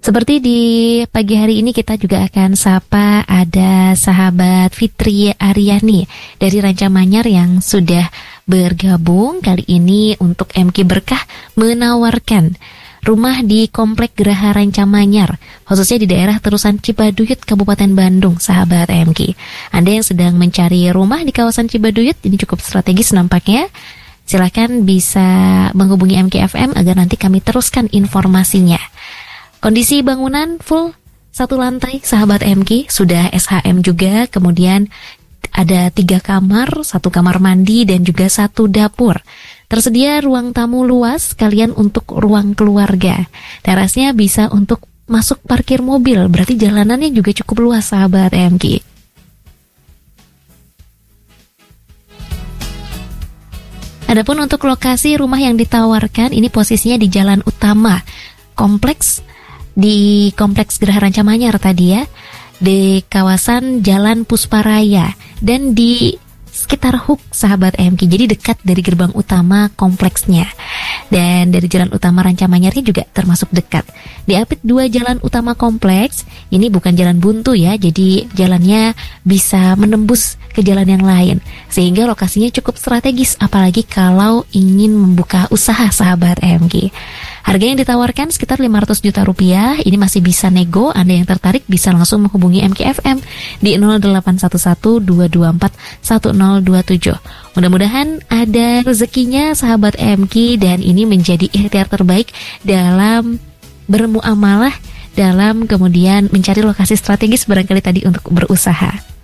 Seperti di pagi hari ini kita juga akan sapa ada sahabat Fitri Aryani dari Ranca Manyar yang sudah bergabung kali ini untuk MK Berkah menawarkan rumah di Komplek Geraha Ranca Manyar, khususnya di daerah Terusan Cibaduyut, Kabupaten Bandung, sahabat MK. Anda yang sedang mencari rumah di kawasan Cibaduyut, ini cukup strategis nampaknya. Silakan bisa menghubungi MKFM agar nanti kami teruskan informasinya. Kondisi bangunan full satu lantai, sahabat MK, sudah SHM juga, kemudian ada 3 kamar, 1 kamar mandi dan juga 1 dapur. Tersedia ruang tamu luas sekalian untuk ruang keluarga. Terasnya bisa untuk masuk parkir mobil, berarti jalanannya juga cukup luas, sahabat MK. Adapun untuk lokasi rumah yang ditawarkan, ini posisinya di jalan utama kompleks, di Kompleks Geraha Ranca Manyar tadi ya, di kawasan Jalan Pusparaya dan di sekitar Hook, sahabat MK, jadi dekat dari gerbang utama kompleksnya. Dan dari jalan utama Ranca Manyarnya juga termasuk dekat. Diapit 2 jalan utama kompleks, ini bukan jalan buntu ya, jadi jalannya bisa menembus ke jalan yang lain, sehingga lokasinya cukup strategis apalagi kalau ingin membuka usaha, sahabat MK. Harga yang ditawarkan sekitar 500 juta rupiah, ini masih bisa nego. Anda yang tertarik bisa langsung menghubungi MKFM di 0811-224-1027. Mudah-mudahan ada rezekinya, sahabat MK, dan ini menjadi ikhtiar terbaik dalam bermuamalah, dalam kemudian mencari lokasi strategis barangkali tadi untuk berusaha.